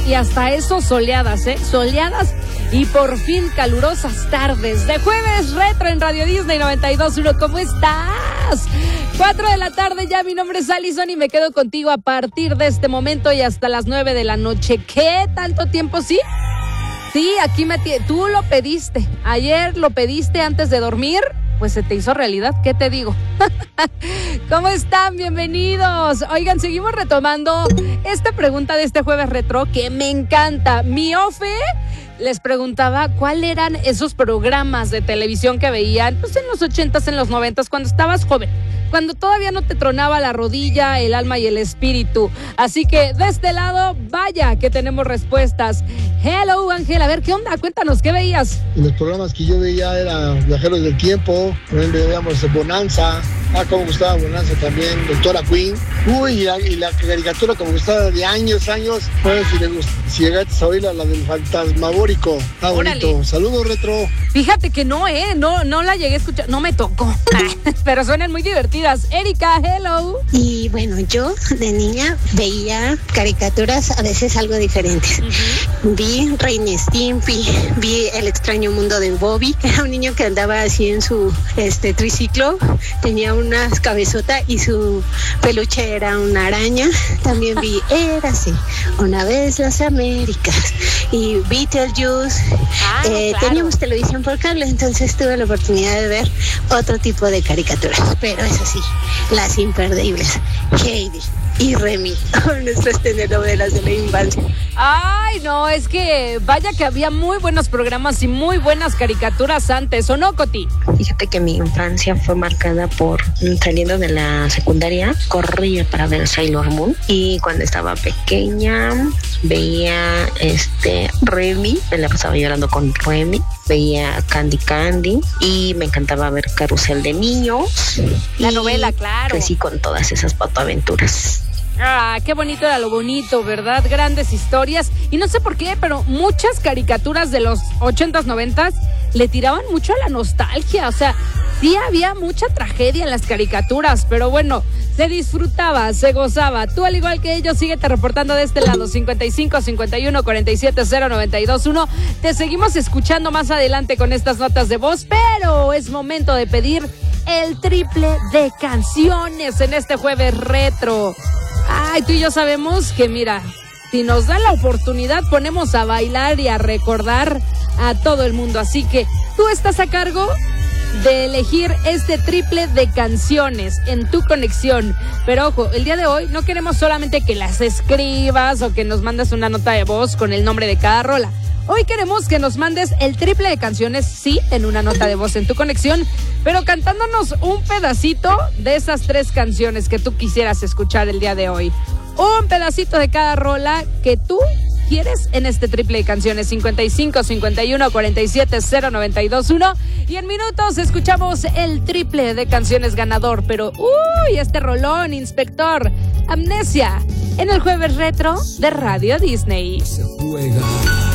y hasta eso soleadas, soleadas y por fin calurosas tardes de jueves retro en Radio Disney 92.1. ¿Cómo estás? 4 de la tarde ya, mi nombre es Alison y me quedo contigo a partir de este momento y hasta las 9 de la noche. ¿Qué? ¿Tanto tiempo? ¿Sí? Sí, aquí tú lo pediste. Ayer lo pediste antes de dormir, pues se te hizo realidad. ¿Qué te digo? ¿Cómo están? Bienvenidos. Oigan, seguimos retomando esta pregunta de este jueves retro que me encanta. Mi Ofe les preguntaba cuáles eran esos programas de televisión que veían pues en los 80s, en los 90s, cuando estabas joven, cuando todavía no te tronaba la rodilla, el alma y el espíritu. Así que de este lado, vaya que tenemos respuestas. Hello, Ángel, a ver, ¿qué onda? Cuéntanos, ¿qué veías? Los programas que yo veía eran Viajeros del Tiempo, también veíamos Bonanza. Como gustaba Bonanza también, Doctora Queen. Y la caricatura como gustaba de años. Bueno, si llegaste a oír la del Fantasmagórico. Está bonito. Saludos, retro. Fíjate que no la llegué a escuchar, no me tocó. Pero suenan muy divertidas. Erika, hello. Y bueno, yo de niña veía caricaturas a veces algo diferentes. Vi Ren y Stimpy, vi El extraño mundo de Bobby. Era un niño que andaba así en su triciclo, tenía una cabezota y su peluche era una araña. También vi Érase una vez las Américas y Beetlejuice. Claro. Teníamos televisión por cable, entonces tuve la oportunidad de ver otro tipo de caricaturas, pero eso sí, las imperdibles, Heidi y Remy, nuestras telenovelas de la infancia. Ay, no, es que vaya que había muy buenos programas y muy buenas caricaturas antes, ¿o no, Coti? Fíjate que mi infancia fue marcada por, saliendo de la secundaria, corría para ver Sailor Moon, y cuando estaba pequeña veía Remy, me la pasaba llorando con Remy, veía Candy y me encantaba ver Carrusel de Niños. La novela, claro. Crecí con todas esas patoaventuras. Ah, qué bonito era lo bonito, ¿verdad? Grandes historias. Y no sé por qué, pero muchas caricaturas de los 80s, 90s le tiraban mucho a la nostalgia. O sea, sí había mucha tragedia en las caricaturas, pero bueno, se disfrutaba, se gozaba. Tú, al igual que ellos, síguete reportando de este lado, 55 51 47 0921. Te seguimos escuchando más adelante con estas notas de voz, pero es momento de pedir el triple de canciones en este jueves retro. Ay, tú y yo sabemos que, mira, si nos da la oportunidad, ponemos a bailar y a recordar a todo el mundo. Así que tú estás a cargo de elegir este triple de canciones en tu conexión. Pero ojo, el día de hoy no queremos solamente que las escribas o que nos mandes una nota de voz con el nombre de cada rola. Hoy queremos que nos mandes el triple de canciones, sí, en una nota de voz en tu conexión, pero cantándonos un pedacito de esas 3 canciones que tú quisieras escuchar el día de hoy. Un pedacito de cada rola que tú quieres en este triple de canciones, 55 51 47 0921. Y en minutos escuchamos el triple de canciones ganador. Pero, este rolón, Inspector, Amnesia, en el jueves retro de Radio Disney. Se juega.